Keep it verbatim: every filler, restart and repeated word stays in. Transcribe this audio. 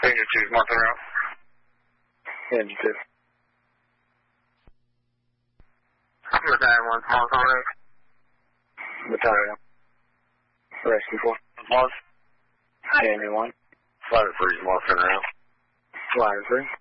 Danger two, small turnaround. Danger two. Battalion one, small turnaround. Battalion. Rescue four. Pause. Danger one. Flight three, small turnaround. Flyer three.